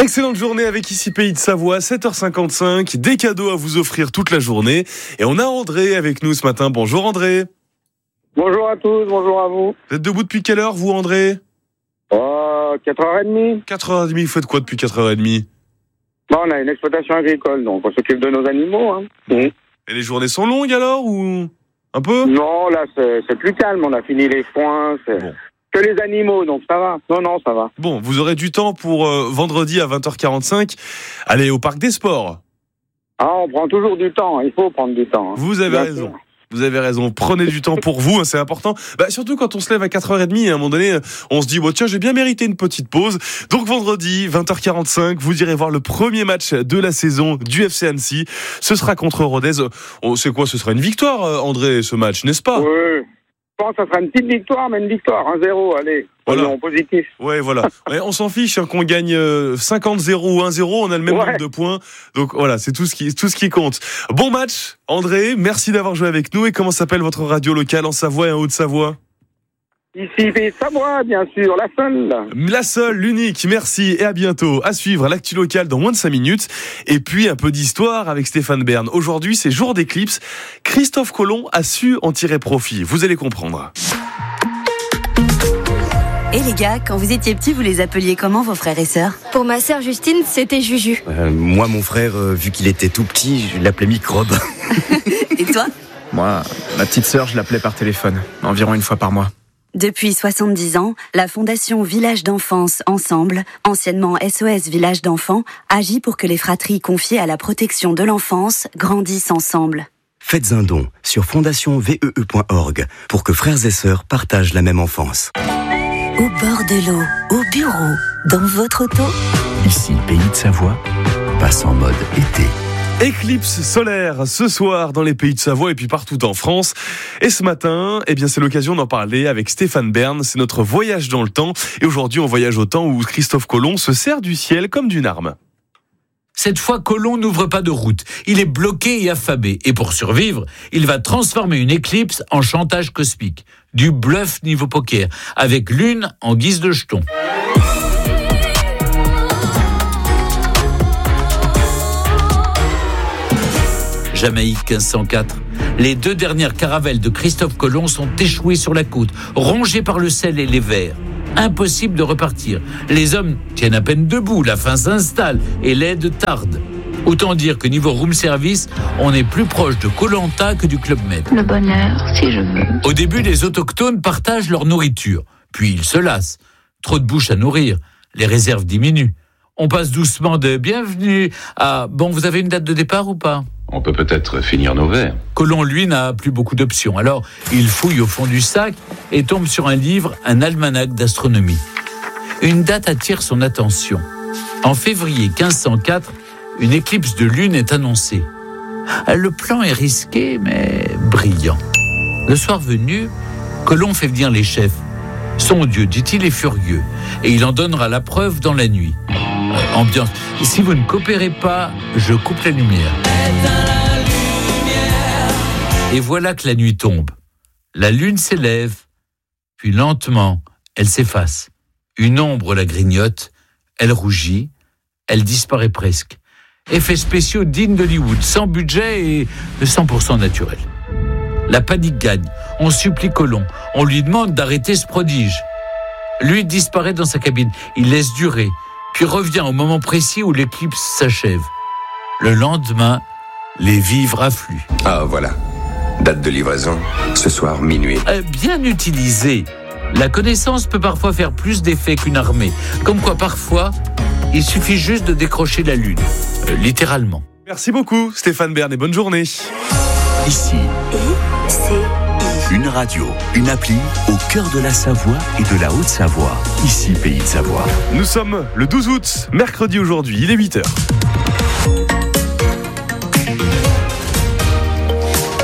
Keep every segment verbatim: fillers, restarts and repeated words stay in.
Excellente journée avec ici Pays de Savoie, sept heures cinquante-cinq, des cadeaux à vous offrir toute la journée. Et on a André avec nous ce matin. Bonjour André. Bonjour à tous, bonjour à vous. Vous êtes debout depuis quelle heure vous André ? Oh, quatre heures trente. quatre heures trente, vous faites quoi depuis quatre heures trente ? Bon, on a une exploitation agricole, donc on s'occupe de nos animaux. Hein. Mmh. Et les journées sont longues alors ou un peu ? Non, là c'est, c'est plus calme, on a fini les foins, c'est bon. Que les animaux, donc ça va. Non, non, ça va. Bon, vous aurez du temps pour euh, vendredi à vingt heures quarante-cinq, aller au Parc des Sports. Ah, on prend toujours du temps, il faut prendre du temps. Hein. Vous avez Bien raison. Sûr. Vous avez raison, prenez du temps pour vous, hein, c'est important. Bah, surtout quand on se lève à quatre heures trente, à un moment donné, on se dit, bon, tiens, j'ai bien mérité une petite pause. Donc vendredi, vingt heures quarante-cinq, vous irez voir le premier match de la saison du F C Annecy. Ce sera contre Rodez. Oh, c'est quoi, ce sera une victoire, André, ce match, n'est-ce pas ? Oui, je pense que ça sera une petite victoire, mais une victoire, un zéro, allez. Voilà. Non, positif. Ouais, voilà. Ouais, on s'en fiche hein, qu'on gagne cinquante zéro ou un zéro, on a le même ouais. nombre de points. Donc voilà, c'est tout ce qui tout ce qui compte. Bon match, André, merci d'avoir joué avec nous. Et comment s'appelle votre radio locale en Savoie et en Haute-Savoie ? Ici, Pays de Savoie, bien sûr, la seule. La seule, l'unique, merci et à bientôt. À suivre l'actu locale dans moins de cinq minutes. Et puis un peu d'histoire avec Stéphane Bern. Aujourd'hui, c'est jour d'éclipse. Christophe Colomb a su en tirer profit. Vous allez comprendre. Et les gars, quand vous étiez petits, vous les appeliez comment vos frères et sœurs ? Pour ma sœur Justine, c'était Juju. Euh, moi, mon frère, euh, vu qu'il était tout petit, je l'appelais Microbe. Et toi ? Moi, ma petite sœur, je l'appelais par téléphone, environ une fois par mois. Depuis soixante-dix ans, la Fondation Village d'Enfance Ensemble, anciennement S O S Village d'Enfants, agit pour que les fratries confiées à la protection de l'enfance grandissent ensemble. Faites un don sur fondation vee point org pour que frères et sœurs partagent la même enfance. Au bord de l'eau, au bureau, dans votre auto. Ici, Pays de Savoie, passe en mode été. Éclipse solaire ce soir dans les Pays de Savoie et puis partout en France. Et ce matin, eh bien, c'est l'occasion d'en parler avec Stéphane Bern. C'est notre voyage dans le temps. Et aujourd'hui, on voyage au temps où Christophe Colomb se sert du ciel comme d'une arme. Cette fois, Colomb n'ouvre pas de route. Il est bloqué et affamé. Et pour survivre, il va transformer une éclipse en chantage cosmique. Du bluff niveau poker, avec lune en guise de jeton. Jamaïque quinze cent quatre. Les deux dernières caravelles de Christophe Colomb sont échouées sur la côte, rongées par le sel et les vers. Impossible de repartir. Les hommes tiennent à peine debout, la faim s'installe et l'aide tarde. Autant dire que niveau room service, on est plus proche de Koh-Lanta que du Club Med. Le bonheur, si je veux. Au début, les autochtones partagent leur nourriture. Puis ils se lassent. Trop de bouches à nourrir. Les réserves diminuent. On passe doucement de « bienvenue » à « bon, vous avez une date de départ ou pas ?» On peut peut-être finir nos verres. Colomb, lui, n'a plus beaucoup d'options. Alors, il fouille au fond du sac et tombe sur un livre, un almanach d'astronomie. Une date attire son attention. En février quinze cent quatre, une éclipse de lune est annoncée. Le plan est risqué, mais brillant. Le soir venu, Colomb fait venir les chefs. Son Dieu, dit-il, est furieux, et il en donnera la preuve dans la nuit. Euh, ambiance. Si vous ne coopérez pas, je coupe la lumière. Et voilà que la nuit tombe. La lune s'élève, puis lentement, elle s'efface. Une ombre la grignote, elle rougit, elle disparaît presque. Effets spéciaux dignes d'Hollywood, sans budget et cent pour cent naturel. La panique gagne. On supplie Colomb. On lui demande d'arrêter ce prodige. Lui disparaît dans sa cabine. Il laisse durer, puis revient au moment précis où l'éclipse s'achève. Le lendemain, les vivres affluent. Ah, voilà. Date de livraison, ce soir, minuit. Euh, bien utilisé, la connaissance peut parfois faire plus d'effet qu'une armée. Comme quoi, parfois, il suffit juste de décrocher la lune. Euh, littéralement. Merci beaucoup, Stéphane Bern, et bonne journée. Ici, une radio, une appli au cœur de la Savoie et de la Haute-Savoie. Ici, Pays de Savoie. Nous sommes le douze août, mercredi aujourd'hui, il est huit heures.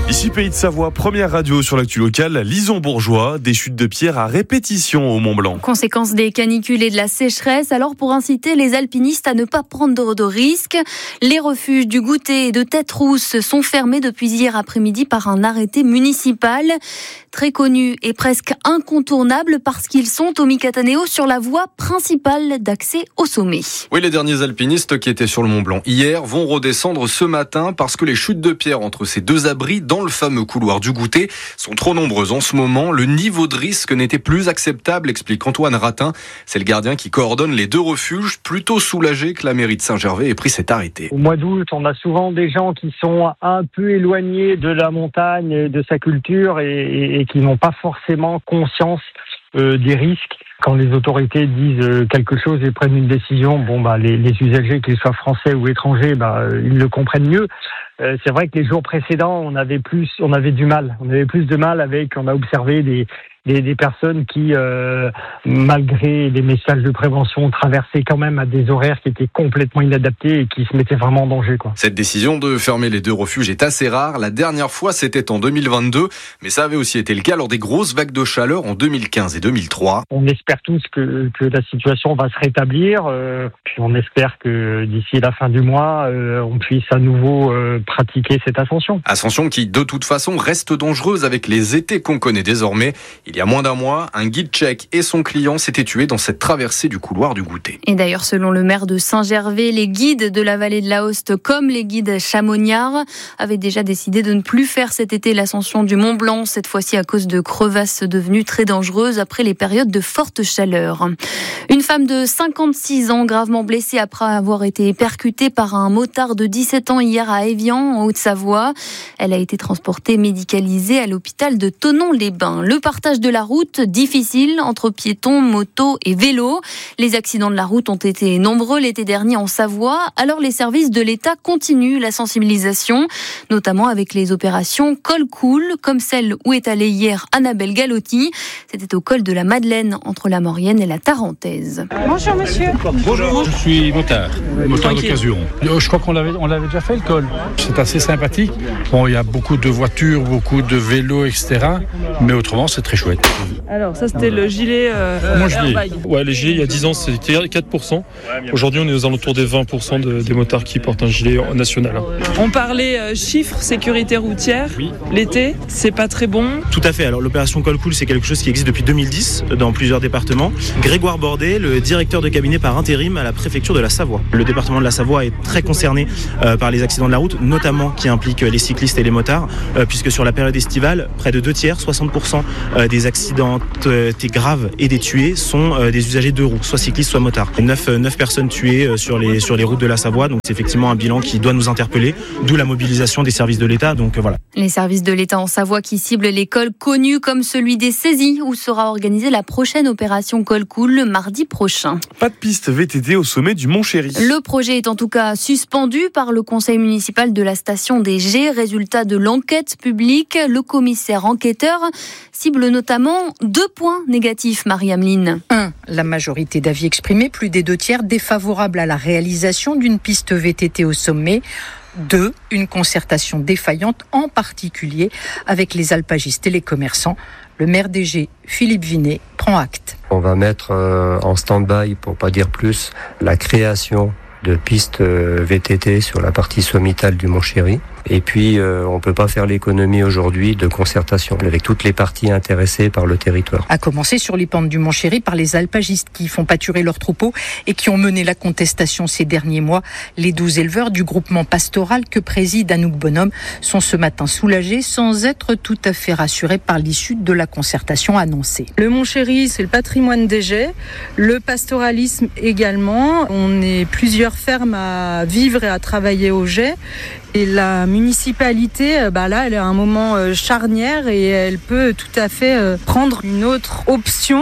Ici Pays de Savoie, première radio sur l'actu locale, Lison-Bourgeois, des chutes de pierres à répétition au Mont-Blanc. Conséquence des canicules et de la sécheresse, alors pour inciter les alpinistes à ne pas prendre de risques, les refuges du Goûter et de Tête-Rousse sont fermés depuis hier après-midi par un arrêté municipal. Très connus et presque incontournables parce qu'ils sont au Micataneo sur la voie principale d'accès au sommet. Oui, les derniers alpinistes qui étaient sur le Mont-Blanc hier vont redescendre ce matin parce que les chutes de pierres entre ces deux abris dans le fameux couloir du Goûter sont trop nombreuses en ce moment. Le niveau de risque n'était plus acceptable, explique Antoine Ratin. C'est le gardien qui coordonne les deux refuges, plutôt soulagé que la mairie de Saint-Gervais ait pris cet arrêté. Au mois d'août, on a souvent des gens qui sont un peu éloignés de la montagne, de sa culture et, et, et qui n'ont pas forcément conscience euh, des risques. Quand les autorités disent quelque chose et prennent une décision, bon bah les, les usagers, qu'ils soient français ou étrangers, bah ils le comprennent mieux. Euh, c'est vrai que les jours précédents, on avait plus, on avait du mal, on avait plus de mal avec. On a observé des des, des personnes qui, euh, malgré les messages de prévention, traversaient quand même à des horaires qui étaient complètement inadaptés et qui se mettaient vraiment en danger, quoi. Cette décision de fermer les deux refuges est assez rare. La dernière fois, c'était en deux mille vingt-deux, mais ça avait aussi été le cas lors des grosses vagues de chaleur en deux mille quinze et deux mille trois. On espère tous que, que la situation va se rétablir. Euh, puis on espère que d'ici la fin du mois, euh, on puisse à nouveau euh, pratiquer cette ascension. Ascension qui, de toute façon, reste dangereuse avec les étés qu'on connaît désormais. Il y a moins d'un mois, un guide tchèque et son client s'étaient tués dans cette traversée du couloir du Goûter. Et d'ailleurs, selon le maire de Saint-Gervais, les guides de la vallée de l'Aoste, comme les guides chamonniards, avaient déjà décidé de ne plus faire cet été l'ascension du Mont Blanc, cette fois-ci à cause de crevasses devenues très dangereuses après les périodes de forte chaleur. Une femme de cinquante-six ans, gravement blessée après avoir été percutée par un motard de dix-sept ans hier à Évian, en Haute-Savoie. Elle a été transportée médicalisée à l'hôpital de Thonon-les-Bains. Le partage de la route, difficile entre piétons, motos et vélos. Les accidents de la route ont été nombreux l'été dernier en Savoie. Alors les services de l'État continuent la sensibilisation, notamment avec les opérations Col Cool, comme celle où est allée hier Annabelle Galotti. C'était au col de la Madeleine, entre la Maurienne et la Tarentaise. Bonjour monsieur. Bonjour, je suis motard, motard d'occasion. Je crois qu'on l'avait, on l'avait déjà fait le col. C'est assez sympathique. Bon, il y a beaucoup de voitures, beaucoup de vélos, et cetera. Mais autrement, c'est très chouette. Alors ça, c'était le gilet euh, Mon gilet. airbag. Ouais, les gilets, il y a dix ans, c'était quatre pour cent. Aujourd'hui, on est aux alentours des vingt pour cent de, des motards qui portent un gilet national. On parlait euh, chiffres, sécurité routière. Oui. L'été, c'est pas très bon. Tout à fait. Alors l'opération Col Cool, c'est quelque chose qui existe depuis deux mille dix dans plusieurs départements. Grégoire Bordet, le directeur de cabinet par intérim à la préfecture de la Savoie. Le département de la Savoie est très concerné euh, par les accidents de la route, notamment qui impliquent les cyclistes et les motards, euh, puisque sur la période estivale, près de deux tiers, soixante pour cent euh, des accidents euh, graves et des tués sont euh, des usagers de deux roues, soit cyclistes, soit motards. neuf personnes tuées euh, sur, les, sur les routes de la Savoie, donc c'est effectivement un bilan qui doit nous interpeller, d'où la mobilisation des services de l'État. Donc euh, voilà. Les services de l'État en Savoie qui ciblent les cols connus comme celui des Saisies, où sera organisée la prochaine opération Col Cool le mardi prochain. Pas de piste V T T au sommet du Mont Chéry. Le projet est en tout cas suspendu par le conseil municipal de la station des G. Résultat de l'enquête publique, le commissaire enquêteur cible notamment deux points négatifs, Marie-Ameline. un. La majorité d'avis exprimés, plus des deux tiers défavorables à la réalisation d'une piste V T T au sommet. deux. Une concertation défaillante, en particulier avec les alpagistes et les commerçants. Le maire des G, Philippe Vinet, prend acte. On va mettre euh, en stand-by, pour pas dire plus, la création de pistes euh, V T T sur la partie sommitale du Mont Chéry. Et puis, euh, on peut pas faire l'économie aujourd'hui de concertation avec toutes les parties intéressées par le territoire. À commencer sur les pentes du Mont Chéry par les alpagistes qui font pâturer leurs troupeaux et qui ont mené la contestation ces derniers mois. Les douze éleveurs du groupement pastoral que préside Anouk Bonhomme sont ce matin soulagés sans être tout à fait rassurés par l'issue de la concertation annoncée. Le Mont Chéry, c'est le patrimoine des G, le pastoralisme également. On est plusieurs fermes à vivre et à travailler au G. Et la municipalité, bah là, elle est à un moment charnière et elle peut tout à fait prendre une autre option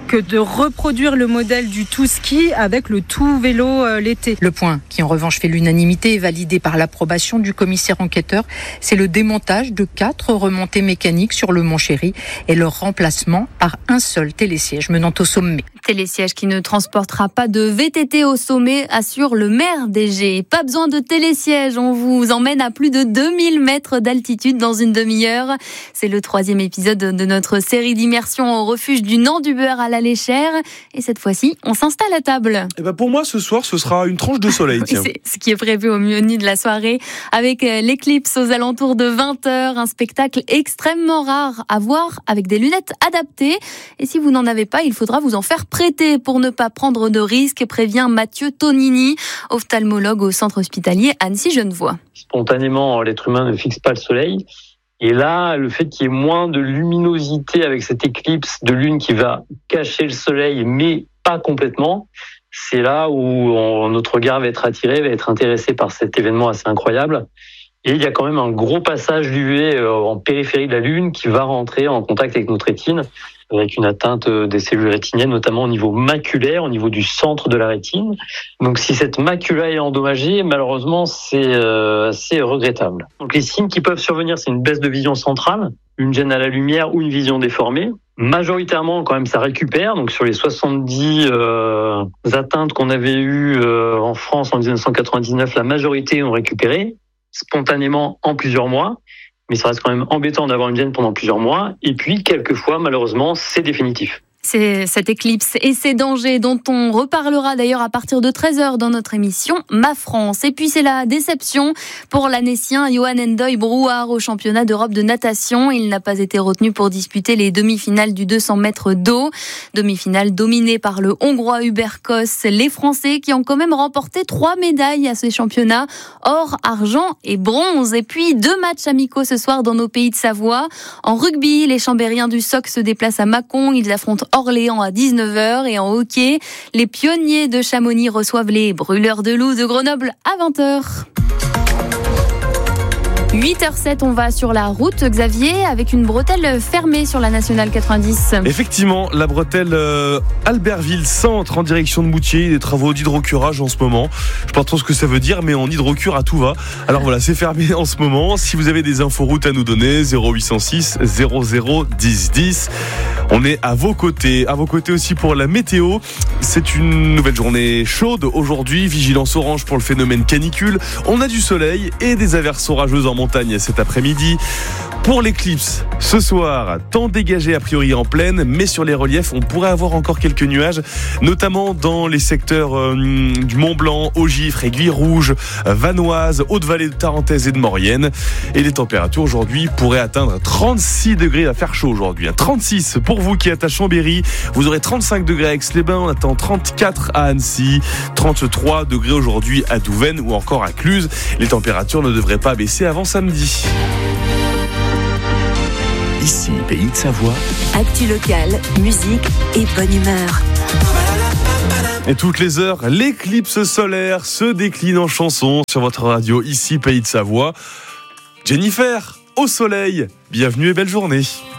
que de reproduire le modèle du tout ski avec le tout vélo euh, l'été. Le point qui en revanche fait l'unanimité et validé par l'approbation du commissaire enquêteur, c'est le démontage de quatre remontées mécaniques sur le Mont Chéry et leur remplacement par un seul télésiège menant au sommet. Télésiège qui ne transportera pas de V T T au sommet, assure le maire d'Égée. Pas besoin de télésiège, on vous emmène à plus de deux mille mètres d'altitude dans une demi-heure. C'est le troisième épisode de notre série d'immersion au refuge du Nant-du-Beurre à la Léchère. Et cette fois-ci, on s'installe à table. Et ben pour moi, ce soir, ce sera une tranche de soleil. Tiens. C'est ce qui est prévu au menu de la soirée, avec l'éclipse aux alentours de vingt heures. Un spectacle extrêmement rare à voir avec des lunettes adaptées. Et si vous n'en avez pas, il faudra vous en faire prêter pour ne pas prendre de risques, prévient Mathieu Tonini, ophtalmologue au centre hospitalier Annecy-Genevois. Spontanément, l'être humain ne fixe pas le soleil. Et là, le fait qu'il y ait moins de luminosité avec cette éclipse de lune qui va cacher le soleil, mais pas complètement, c'est là où on, notre regard va être attiré, va être intéressé par cet événement assez incroyable. Et il y a quand même un gros passage d'U V en périphérie de la Lune qui va rentrer en contact avec notre rétine, avec une atteinte des cellules rétiniennes, notamment au niveau maculaire, au niveau du centre de la rétine. Donc si cette macula est endommagée, malheureusement, c'est euh, assez regrettable. Donc les signes qui peuvent survenir, c'est une baisse de vision centrale, une gêne à la lumière ou une vision déformée. Majoritairement, quand même, ça récupère. Donc sur les soixante-dix euh, atteintes qu'on avait eues euh, en France en dix-neuf cent quatre-vingt-dix-neuf, la majorité ont récupéré spontanément en plusieurs mois. Mais ça reste quand même embêtant d'avoir une gêne pendant plusieurs mois. Et puis, quelquefois, malheureusement, c'est définitif. C'est cette éclipse et ses dangers dont on reparlera d'ailleurs à partir de treize heures dans notre émission Ma France. Et puis c'est la déception pour l'Annécien Johan Endoy Brouard au championnat d'Europe de natation. Il n'a pas été retenu pour disputer les demi-finales du deux cents mètres d'eau. Demi-finale dominée par le Hongrois Hubert Kos. Les Français qui ont quand même remporté trois médailles à ces championnats, or, argent et bronze. Et puis deux matchs amicaux ce soir dans nos pays de Savoie. En rugby, les Chambériens du S O C se déplacent à Mâcon. Ils affrontent Orléans à dix-neuf heures et en hockey, les Pionniers de Chamonix reçoivent les Brûleurs de Loups de Grenoble à vingt heures. huit heures zéro sept, on va sur la route, Xavier, avec une bretelle fermée sur la nationale quatre-vingt-dix. Effectivement, la bretelle euh, Albertville Centre en direction de Moutier, des travaux d'hydrocurage en ce moment. Je sais pas trop ce que ça veut dire, mais en hydrocure à tout va. Alors voilà, c'est fermé en ce moment. Si vous avez des infos routes à nous donner, zéro huit cent six zéro zéro dix dix. On est à vos côtés. À vos côtés aussi pour la météo. C'est une nouvelle journée chaude aujourd'hui. Vigilance orange pour le phénomène canicule. On a du soleil et des averses orageuses en montagne cet après-midi. Pour l'éclipse, ce soir, temps dégagé a priori en plaine, mais sur les reliefs, on pourrait avoir encore quelques nuages, notamment dans les secteurs euh, du Mont-Blanc, Augifre, Aiguille Rouge, Vanoise, Haute-Vallée de Tarentaise et de Maurienne. Et les températures aujourd'hui pourraient atteindre trente-six degrés, à faire chaud aujourd'hui. trente-six pour vous qui êtes à Chambéry, vous aurez trente-cinq degrés à Aix-les-Bains, on attend trente-quatre à Annecy, trente-trois degrés aujourd'hui à Douvaine ou encore à Cluse. Les températures ne devraient pas baisser avant samedi. Ici, Pays de Savoie. Actu locale, musique et bonne humeur. Et toutes les heures, l'éclipse solaire se décline en chanson sur votre radio. Ici, Pays de Savoie. Jennifer, au soleil. Bienvenue et belle journée.